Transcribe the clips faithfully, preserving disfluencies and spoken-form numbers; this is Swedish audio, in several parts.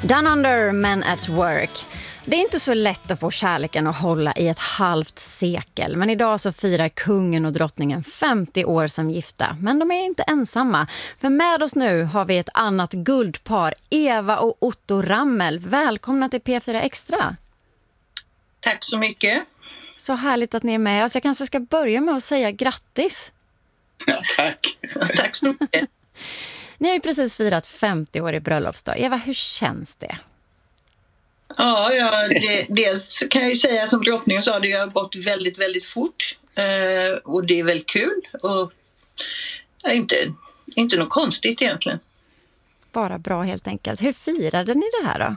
Down Under, Men at Work. Det är inte så lätt att få kärleken att hålla i ett halvt sekel. Men idag så firar kungen och drottningen femtio år som gifta. Men de är inte ensamma. För med oss nu har vi ett annat guldpar, Eva och Otto Rammel. Välkomna till P fyra Extra. Tack så mycket. Så härligt att ni är med oss. Jag kanske ska börja med att säga grattis. Ja, tack. Tack så mycket. Ni har ju precis firat femtio år i bröllopsdag. Eva, hur känns det? Ja, ja det, dels kan jag ju säga som drottningen sa, det har gått väldigt, väldigt fort. Eh, och det är väldigt kul. Och ja, inte, inte något konstigt egentligen. Bara bra helt enkelt. Hur firade ni det här då?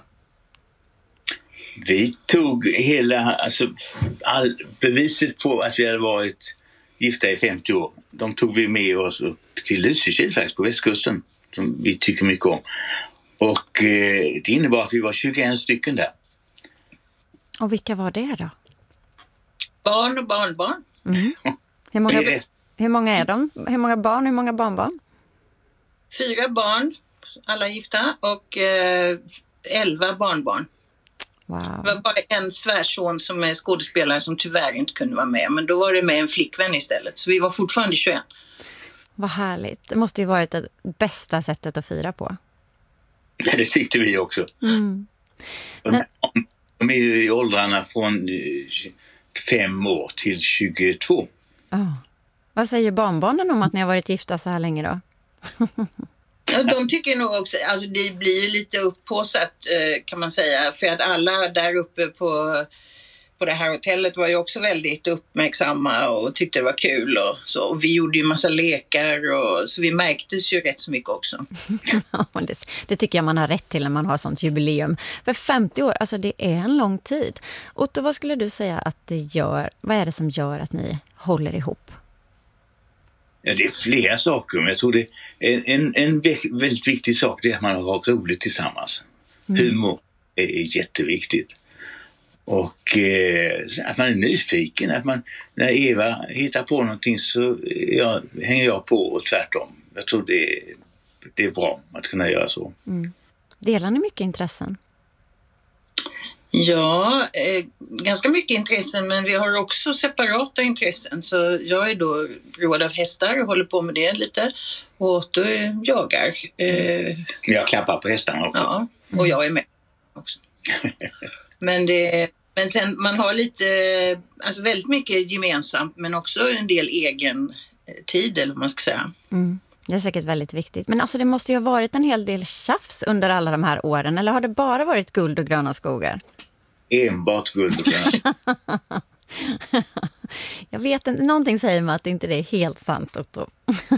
Vi tog hela, alltså all, beviset på att vi hade varit gifta i femtio år. De tog vi med oss upp till Lysekil faktiskt på västkusten, som vi tycker mycket om. Och eh, det innebar att vi var tjugoen stycken där. Och vilka var det då? Barn och barnbarn. Mm. Hur, många, hur många är de? Hur många barn, hur många barnbarn? Fyra barn, alla gifta, och eh, elva barnbarn. Wow. Det var bara en svärson som är skådespelare som tyvärr inte kunde vara med. Men då var det med en flickvän istället. Så vi var fortfarande tjugoen. Vad härligt. Det måste ju varit det bästa sättet att fira på. Ja, det tyckte vi också. Mm. De, de är ju i åldrarna från fem år till tjugotvå. Oh. Vad säger barnbarnen om att ni har varit gifta så här länge då? Ja, de tycker nog också, alltså det blir ju lite upphåsat kan man säga, för att alla där uppe på, på det här hotellet var ju också väldigt uppmärksamma och tyckte det var kul och så. Och vi gjorde ju massa lekar och så vi märktes ju rätt så mycket också. det, det tycker jag man har rätt till när man har sånt jubileum. För femtio år, alltså det är en lång tid. Otto, vad skulle du säga att det gör, vad är det som gör att ni håller ihop? Ja, det är flera saker, men jag tror det är en, en väldigt viktig sak, det är att man har roligt tillsammans. Mm. Humor är jätteviktigt. Och eh, att man är nyfiken, att man, när Eva hittar på någonting så ja, hänger jag på och tvärtom. Jag tror det, det är bra att kunna göra så. Mm. Delar ni mycket intressen? Ja, eh, ganska mycket intressen, men vi har också separata intressen. Så jag är då road av hästar och håller på med det lite. Och Otto jagar. Eh, jag klappar på hästarna också. Ja, och jag är med också. men, det, men sen man har lite, alltså väldigt mycket gemensamt, men också en del egen tid, eller vad man ska säga. Mm. Det är säkert väldigt viktigt. Men alltså det måste ju ha varit en hel del tjafs under alla de här åren. Eller har det bara varit guld och gröna skogar? Enbart guld och gröna skogar. Jag vet inte, någonting säger mig att inte det är helt sant, Otto.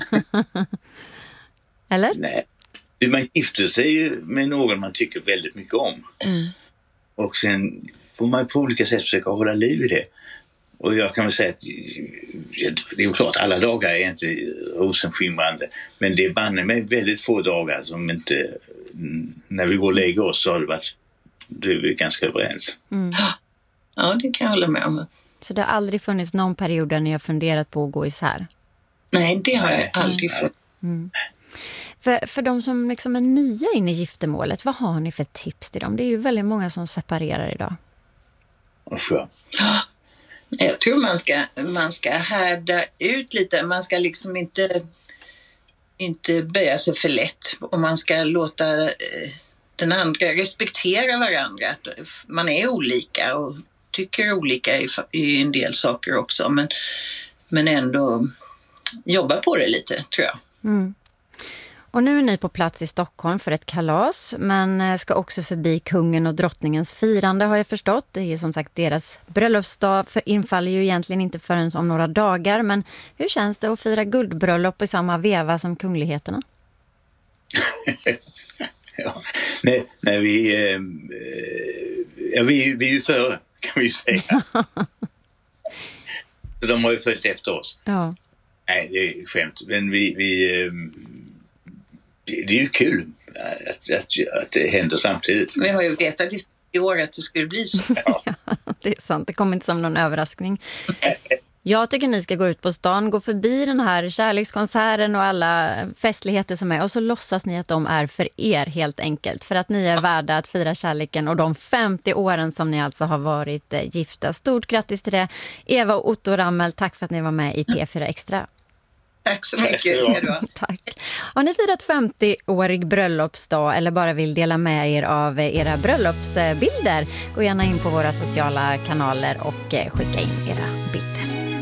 Eller? Nej, man gifter sig ju med någon man tycker väldigt mycket om. Mm. Och sen får man på olika sätt försöka hålla liv i det. Och jag kan väl säga att det är ju klart, alla dagar är inte rosenskimrande. Men det är banne med väldigt få dagar som inte, när vi går och lägger oss så har det varit, det är vi ganska överens. Mm. Ja, det kan jag hålla med om. Så det har aldrig funnits någon period där ni har funderat på att gå isär? Nej, det har jag aldrig fått. Mm. För, för de som liksom är nya in i giftermålet, vad har ni för tips till dem? Det är ju väldigt många som separerar idag. Varför? Jag tror man ska, man ska härda ut lite. Man ska liksom inte, inte böja sig för lätt. Och man ska låta den andra respektera varandra. Man är olika och tycker olika i, i en del saker också. Men, men ändå jobba på det lite, tror jag. Mm. Och nu är ni på plats i Stockholm för ett kalas, men ska också förbi kungen och drottningens firande, har jag förstått. Det är ju som sagt deras bröllopsdag, för infaller ju egentligen inte förrän om några dagar. Men hur känns det att fira guldbröllop i samma veva som kungligheterna? ja, nej, nej, vi, eh, ja, vi, vi är ju före, kan vi säga. Så de har ju följt efter oss. Ja. Nej, det är skämt. Men vi... vi eh, det är ju kul att, att, att det händer samtidigt. Vi har ju vetat i år att det skulle bli så. Ja, det är sant. Det kommer inte som någon överraskning. Jag tycker ni ska gå ut på stan, gå förbi den här kärlekskonserten och alla festligheter som är, och så låtsas ni att de är för er helt enkelt. För att ni är värda att fira kärleken och de femtio åren som ni alltså har varit eh, gifta. Stort grattis till det. Eva och Otto Ramel, tack för att ni var med i P fyra Extra. Tack så mycket. Ska du ha. Tack. Har ni firat femtioårig bröllopsdag eller bara vill dela med er av era bröllopsbilder? Gå gärna in på våra sociala kanaler och skicka in era bilder.